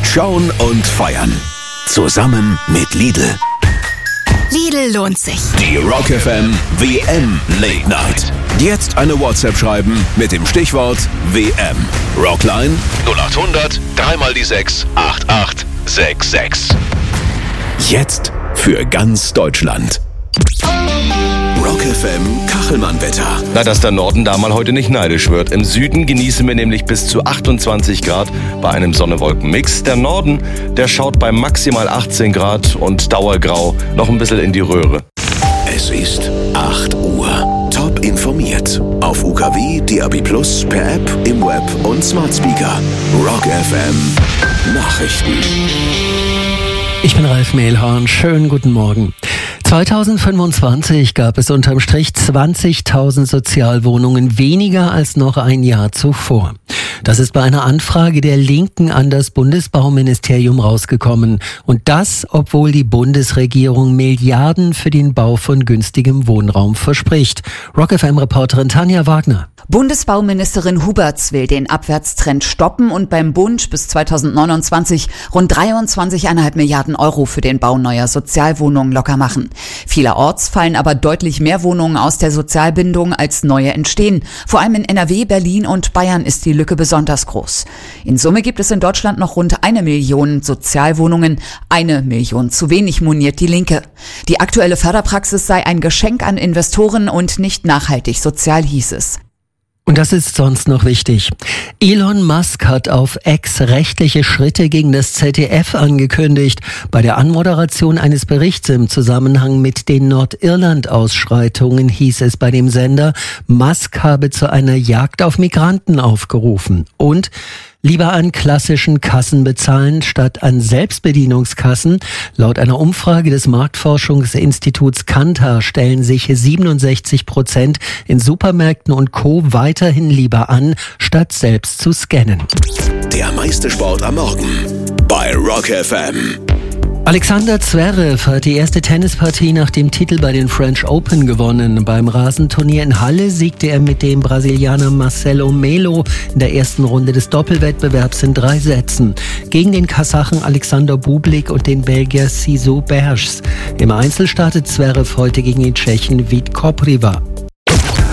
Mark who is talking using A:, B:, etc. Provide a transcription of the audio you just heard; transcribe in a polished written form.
A: Schauen und feiern. Zusammen mit Lidl.
B: Lidl lohnt sich.
A: Die Rock FM WM Late Night. Jetzt eine WhatsApp schreiben mit dem Stichwort WM. Rockline 0800 3 die 6 8866. Jetzt für ganz Deutschland. Rock FM Kachelmann-Wetter.
C: Na, dass der Norden da mal heute nicht neidisch wird. Im Süden genießen wir nämlich bis zu 28 Grad bei einem Sonne-Wolken-Mix. Der Norden, der schaut bei maximal 18 Grad und Dauergrau noch ein bisschen in die Röhre.
A: Es ist 8 Uhr. Top informiert. Auf UKW, DAB+, per App, im Web und Smart Speaker. Rock FM Nachrichten.
D: Ich bin Ralf Mehlhorn. Schönen guten Morgen. 2025 gab es unterm Strich 20.000 Sozialwohnungen weniger als noch ein Jahr zuvor. Das ist bei einer Anfrage der Linken an das Bundesbauministerium rausgekommen. Und das, obwohl die Bundesregierung Milliarden für den Bau von günstigem Wohnraum verspricht. Rock FM-Reporterin Tanja Wagner.
E: Bundesbauministerin Huberts will den Abwärtstrend stoppen und beim Bund bis 2029 rund 23,5 Milliarden Euro für den Bau neuer Sozialwohnungen locker machen. Vielerorts fallen aber deutlich mehr Wohnungen aus der Sozialbindung als neue entstehen. Vor allem in NRW, Berlin und Bayern ist die Lücke besonders groß. In Summe gibt es in Deutschland noch rund 1 Million Sozialwohnungen. 1 Million zu wenig, moniert die Linke. Die aktuelle Förderpraxis sei ein Geschenk an Investoren und nicht nachhaltig sozial, hieß es.
D: Und das ist sonst noch wichtig. Elon Musk hat auf X rechtliche Schritte gegen das ZDF angekündigt. Bei der Anmoderation eines Berichts im Zusammenhang mit den Nordirland-Ausschreitungen hieß es bei dem Sender, Musk habe zu einer Jagd auf Migranten aufgerufen. Und lieber an klassischen Kassen bezahlen statt an Selbstbedienungskassen. Laut einer Umfrage des Marktforschungsinstituts Kantar stellen sich 67% in Supermärkten und Co. weiterhin lieber an, statt selbst zu scannen.
A: Der meiste Sport am Morgen bei Rock FM.
D: Alexander Zverev hat die erste Tennispartie nach dem Titel bei den French Open gewonnen. Beim Rasenturnier in Halle siegte er mit dem Brasilianer Marcelo Melo in der ersten Runde des Doppelwettbewerbs in 3 Sätzen. Gegen den Kasachen Alexander Bublik und den Belgier Sisu Bergs. Im Einzel startet Zverev heute gegen den Tschechen Vít Kopriva.